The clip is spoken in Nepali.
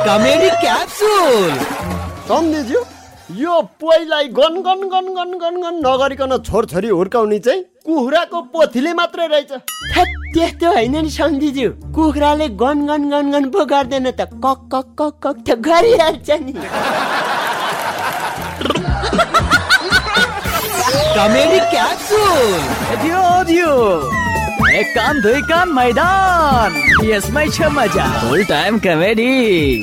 Comedy capsule. सम्झिज्यू, यो पोइलाई gun gun gun gun gun gun नगरिकन छोरछोरी हुर्काउने चाहिँ कुखुराको पोथीले मात्रै रहेछ। त्यस्तो होइन नि सम्झिज्यू, कुखुराले गन गन गन गन पो गर्दैन त, कक कक कक कक त गरिहाल्छ नि। Comedy capsule. दियो एक कान दुई कान मैदान, यसमै छ मजा, फुल टाइम कमेडी।